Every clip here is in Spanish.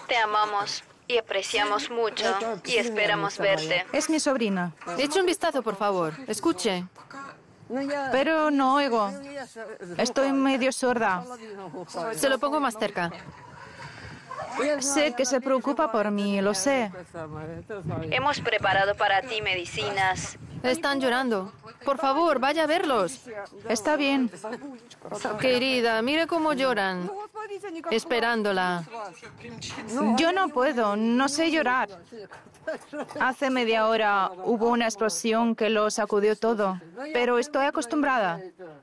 Te amamos y apreciamos mucho y esperamos verte. Es mi sobrina. Eche un vistazo, por favor. Escuche. Pero no oigo. Estoy medio sorda. Se lo pongo más cerca. Sé que se preocupa por mí, lo sé. Hemos preparado para ti medicinas. Están llorando. Por favor, vaya a verlos. Está bien. Querida, mire cómo lloran. Esperándola. Yo no puedo, no sé llorar. Hace media hora hubo una explosión que lo sacudió todo, pero estoy acostumbrada.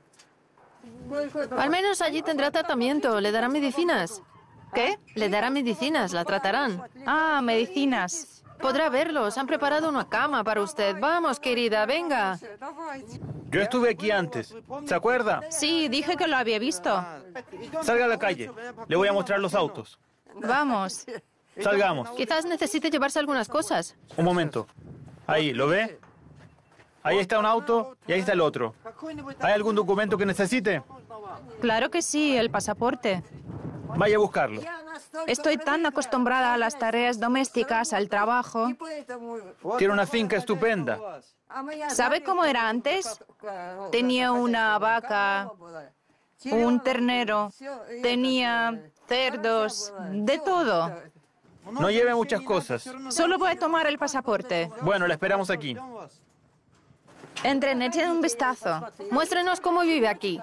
Al menos allí tendrá tratamiento. Le darán medicinas. ¿Qué? Le darán medicinas, la tratarán. Ah, medicinas. Podrá verlos. Han preparado una cama para usted. Vamos, querida, venga. Yo estuve aquí antes. ¿Se acuerda? Sí, dije que lo había visto. Salga a la calle. Le voy a mostrar los autos. Vamos. Salgamos. Quizás necesite llevarse algunas cosas. Un momento. Ahí, ¿lo ve? Ahí está un auto y ahí está el otro. ¿Hay algún documento que necesite? Claro que sí, el pasaporte. Vaya a buscarlo. Estoy tan acostumbrada a las tareas domésticas, al trabajo. Tiene una finca estupenda. ¿Sabe cómo era antes? Tenía una vaca, un ternero, tenía cerdos, de todo. No lleve muchas cosas. Solo voy a tomar el pasaporte. Bueno, la esperamos aquí. Entren, echen un vistazo. Muéstrenos cómo vive aquí.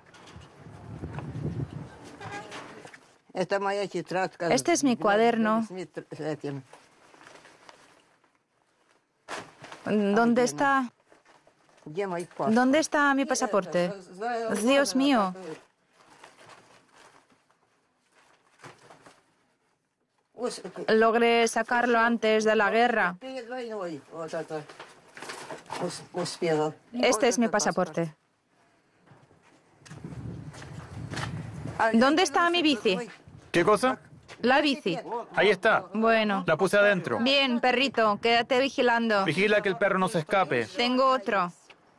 Este es mi cuaderno. ¿Dónde está? ¿Dónde está mi pasaporte? Dios mío. Logré sacarlo antes de la guerra. Este es mi pasaporte. ¿Dónde está mi bici? ¿Qué cosa? La bici. Ahí está. Bueno. La puse adentro. Bien, perrito, quédate vigilando. Vigila que el perro no se escape. Tengo otro.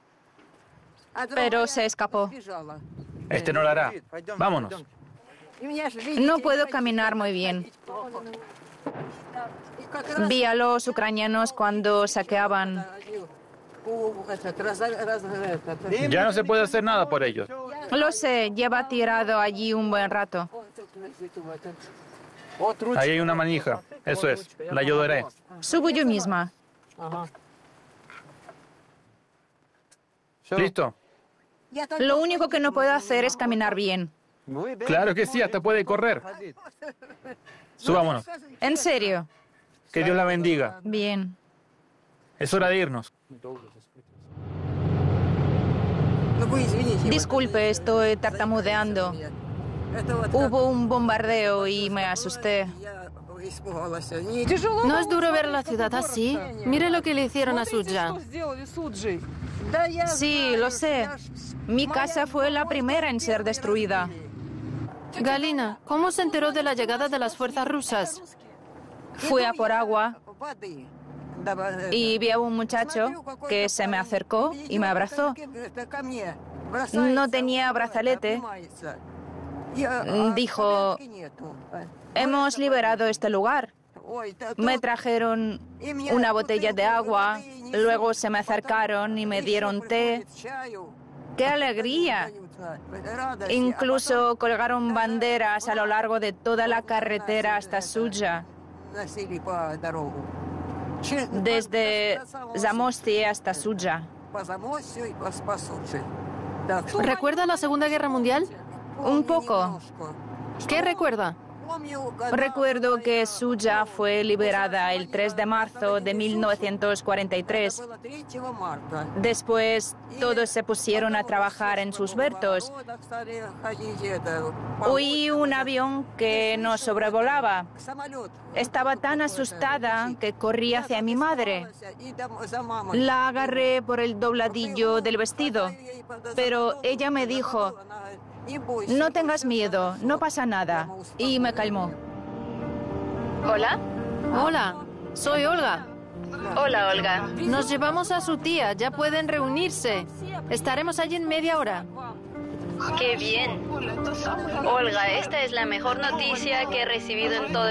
Pero se escapó. Este no lo hará. Vámonos. No puedo caminar muy bien. Vi a los ucranianos cuando saqueaban. Ya no se puede hacer nada por ellos. Lo sé, lleva tirado allí un buen rato. Ahí hay una manija. Eso es. La ayudaré. Subo yo misma. ¿Listo? Lo único que no puedo hacer es caminar bien. Claro que sí, hasta puede correr. Subámonos. ¿En serio? Que Dios la bendiga. Bien. Es hora de irnos. Disculpe, estoy tartamudeando. Hubo un bombardeo y me asusté. ¿No es duro ver la ciudad así? Mire lo que le hicieron a Suja. Sí, lo sé. Mi casa fue la primera en ser destruida. Galina, ¿cómo se enteró de la llegada de las fuerzas rusas? Fui a por agua y vi a un muchacho que se me acercó y me abrazó. No tenía brazalete. Dijo, hemos liberado este lugar. Me trajeron una botella de agua, luego se me acercaron y me dieron té. ¡Qué alegría! Incluso colgaron banderas a lo largo de toda la carretera hasta Suja, desde Zamosti hasta Suja. ¿Recuerda la Segunda Guerra Mundial? Un poco. ¿Qué recuerda? Recuerdo que Suja fue liberada el 3 de marzo de 1943. Después, todos se pusieron a trabajar en sus huertos. Oí un avión que nos sobrevolaba. Estaba tan asustada que corrí hacia mi madre. La agarré por el dobladillo del vestido, pero ella me dijo, no tengas miedo, no pasa nada. Y me calmó. ¿Hola? Hola, soy Olga. Hola, Olga. Nos llevamos a su tía, ya pueden reunirse. Estaremos allí en media hora. ¡Qué bien! Olga, esta es la mejor noticia que he recibido en todo